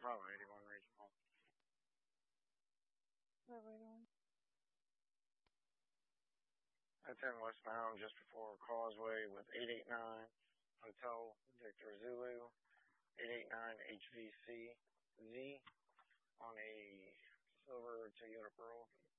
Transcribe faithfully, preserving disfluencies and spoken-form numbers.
Bravo eighty-one regional. Bravo eighty-one. I ten westbound just before Causeway with eight eight nine Hotel Victor Zulu, eight eight nine H V C Z on a silver Toyota Pearl.